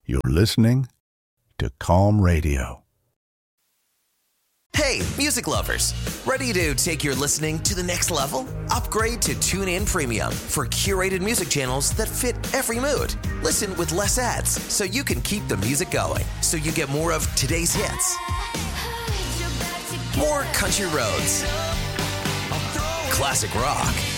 You're listening to Calm Radio. Hey, music lovers. Ready to take your listening to the next level? Upgrade to TuneIn Premium for curated music channels that fit every mood. Listen with less ads so you can keep the music going, so you get more of today's hits. More country roads. Classic rock.